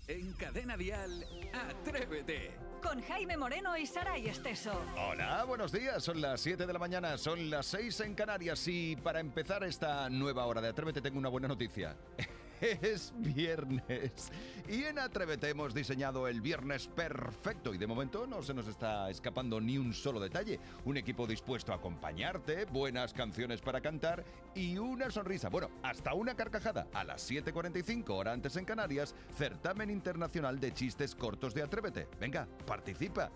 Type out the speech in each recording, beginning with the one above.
En Cadena Dial, Atrévete. Con Jaime Moreno y Saray Esteso. Hola, buenos días. Son las 7 de la mañana, son las 6 en Canarias. Y para empezar esta nueva hora de Atrévete tengo una buena noticia. Es viernes y en Atrévete hemos diseñado el viernes perfecto y de momento no se nos está escapando ni un solo detalle. Un equipo dispuesto a acompañarte, buenas canciones para cantar y una sonrisa, bueno, hasta una carcajada. A las 7:45, hora antes en Canarias, certamen internacional de chistes cortos de Atrévete. Venga, participa.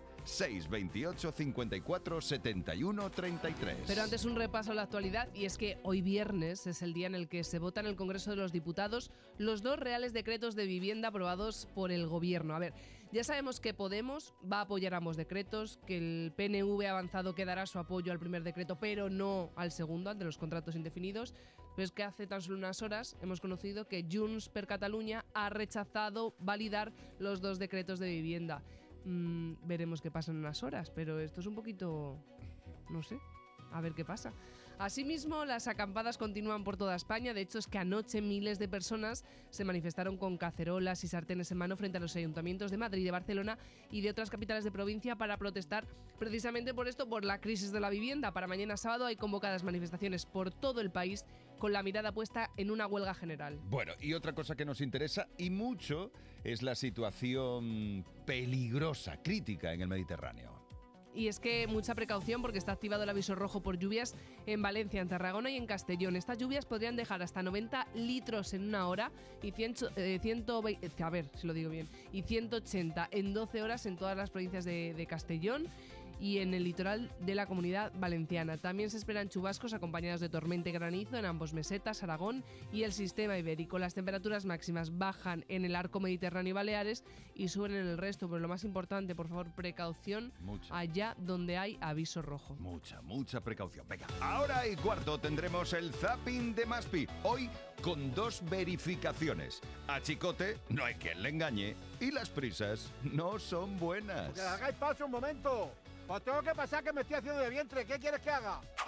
628 54 71 33. Pero antes un repaso a la actualidad, y es que hoy viernes es el día en el que se vota en el Congreso de los Diputados los 2 reales decretos de vivienda aprobados por el Gobierno. A ver, ya sabemos que Podemos va a apoyar ambos decretos, que el PNV avanzado que dará su apoyo al primer decreto, pero no al segundo, al de los contratos indefinidos. Pero es que hace tan solo unas horas hemos conocido que Junts per Catalunya ha rechazado validar los 2 decretos de vivienda. Veremos qué pasa en unas horas, pero esto es un poquito, no sé, a ver qué pasa. Asimismo, las acampadas continúan por toda España. De hecho, es que anoche miles de personas se manifestaron con cacerolas y sartenes en mano frente a los ayuntamientos de Madrid, de Barcelona y de otras capitales de provincia para protestar precisamente por esto, por la crisis de la vivienda. Para mañana sábado hay convocadas manifestaciones por todo el país con la mirada puesta en una huelga general. Bueno, y otra cosa que nos interesa y mucho es la situación peligrosa, crítica en el Mediterráneo. Y es que mucha precaución porque está activado el aviso rojo por lluvias en Valencia, en Tarragona y en Castellón. Estas lluvias podrían dejar hasta 90 litros en una hora y 120, a ver si lo digo bien, y 180 en 12 horas en todas las provincias de Castellón y en el litoral de la Comunidad Valenciana. También se esperan chubascos acompañados de tormenta y granizo en ambos mesetas, Aragón y el sistema ibérico. Las temperaturas máximas bajan en el arco mediterráneo y Baleares y suben en el resto, pero lo más importante, por favor, precaución allá donde hay aviso rojo. Mucha precaución. Venga, ahora y cuarto tendremos el zapping de Maspi. Hoy con 2 verificaciones. A Chicote no hay quien le engañe y las prisas no son buenas. ¡Que hagáis paso un momento! Pues tengo que pasar que me estoy haciendo de vientre. ¿Qué quieres que haga?